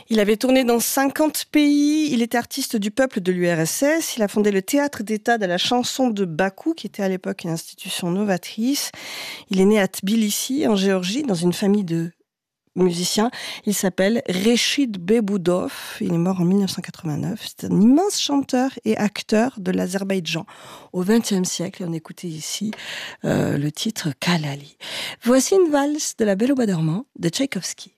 Il avait tourné dans 50 pays, il était artiste du peuple de l'URSS, il a fondé le Théâtre d'État de la chanson de Bakou, qui était à l'époque une institution novatrice. Il est né à Tbilissi, en Géorgie, dans une famille de musicien. Il s'appelle Reshid Beboudov. Il est mort en 1989. C'est un immense chanteur et acteur de l'Azerbaïdjan au XXe siècle. Et on écoutait ici le titre Kalali. Voici une valse de la Belle au bois dormant de Tchaïkovski.